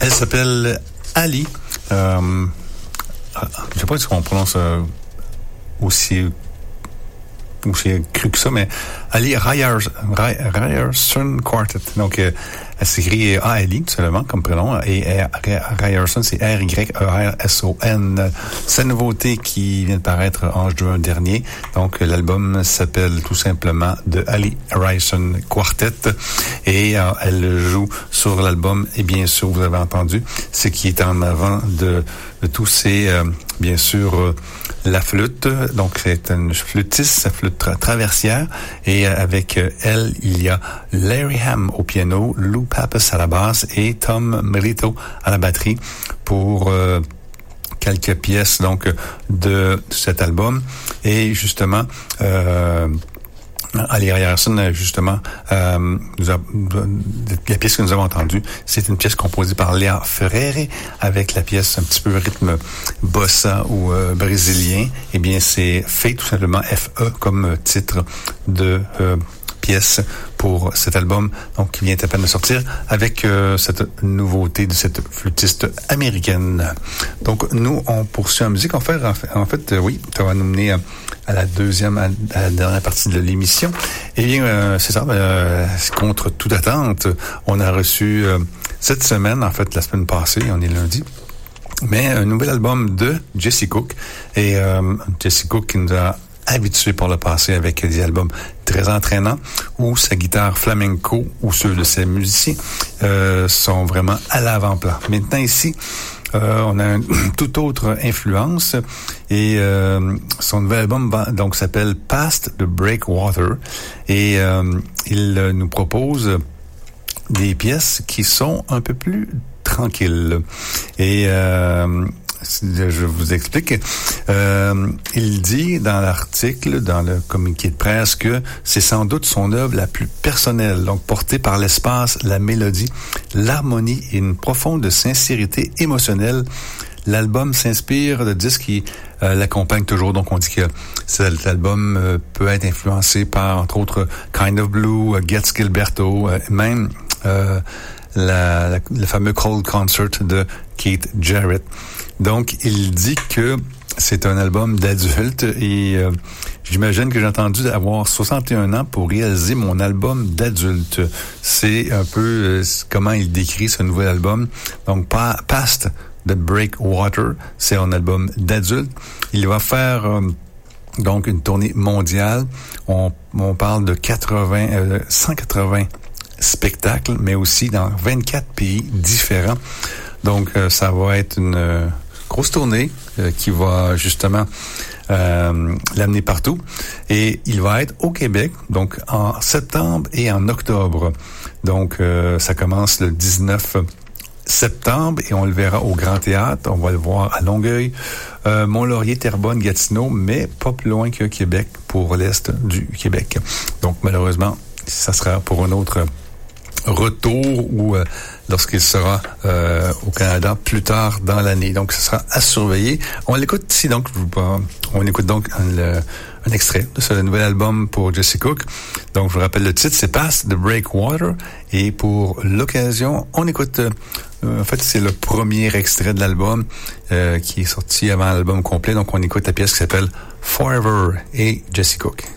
Elle s'appelle Ali. Je sais pas si on prononce aussi cru que ça, mais Ali Ryerson Quartet. Donc, elle s'écrit A-L-I, tout simplement, comme prénom, et Ryerson, c'est R-Y-E-R-S-O-N. C'est une nouveauté qui vient de paraître en juin dernier. Donc, l'album s'appelle tout simplement The Ali Ryerson Quartet, et elle joue sur l'album, et bien sûr, vous avez entendu, ce qui est en avant de tous ces, bien sûr, la flûte. Donc, c'est une flûtiste, sa flûte traversière. Et avec elle, il y a Larry Ham au piano, Lou Pappas à la basse et Tom Melito à la batterie pour quelques pièces donc de cet album. Et justement, Ali Ryerson, justement, la pièce que nous avons entendue, c'est une pièce composée par Léa Ferreri avec la pièce un petit peu rythme bossa ou brésilien. Eh bien, c'est fait tout simplement F-E comme titre de pièce pour cet album, donc qui vient à peine de sortir avec cette nouveauté de cette flûtiste américaine. Donc, nous, on poursuit en musique. En fait, oui, ça va nous mener à la dernière partie de l'émission. Eh bien, c'est ça, contre toute attente, on a reçu cette semaine, en fait, la semaine passée, on est lundi, mais un nouvel album de Jesse Cook. Et Jesse Cook qui nous a habitué par le passé avec des albums très entraînants où sa guitare flamenco ou ceux de ses musiciens sont vraiment à l'avant-plan. Maintenant ici, on a une toute autre influence et son nouvel album donc s'appelle Past the Breakwater et il nous propose des pièces qui sont un peu plus tranquilles et je vous explique. Il dit dans l'article, dans le communiqué de presse, que c'est sans doute son œuvre la plus personnelle, donc portée par l'espace, la mélodie, l'harmonie et une profonde sincérité émotionnelle. L'album s'inspire de disques qui l'accompagnent toujours. Donc, on dit que cet album peut être influencé par, entre autres, Kind of Blue, Gets Gilberto, même le fameux Cold Concert de Keith Jarrett. Donc, il dit que c'est un album d'adulte et j'imagine que j'ai entendu avoir 61 ans pour réaliser mon album d'adulte. C'est un peu comment il décrit ce nouvel album. Donc, Past the Breakwater, c'est un album d'adulte. Il va faire donc une tournée mondiale. On parle de 180 spectacles, mais aussi dans 24 pays différents. Donc, ça va être une grosse tournée qui va justement l'amener partout. Et il va être au Québec, donc en septembre et en octobre. Donc, ça commence le 19 septembre et on le verra au Grand Théâtre. On va le voir à Longueuil, Mont-Laurier, Terrebonne, Gatineau, mais pas plus loin que Québec pour l'Est du Québec. Donc, malheureusement, ça sera pour un autre retour ou lorsqu'il sera au Canada plus tard dans l'année. Donc, ce sera à surveiller. On l'écoute ici, donc, on écoute donc un extrait de ce nouvel album pour Jesse Cook. Donc, je vous rappelle le titre, c'est Past the Breakwater. Et pour l'occasion, on écoute, en fait, c'est le premier extrait de l'album qui est sorti avant l'album complet. Donc, on écoute la pièce qui s'appelle Forever et Jesse Cook.